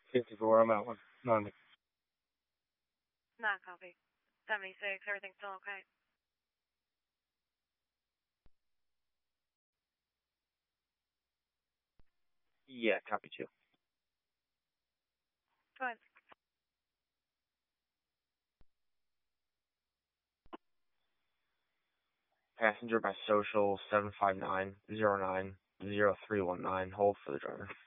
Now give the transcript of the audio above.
54, I'm out. None. Not copy. 76, everything's still okay? Yeah, copy 2. Go ahead. Passenger by social 759090319. Hold for the driver.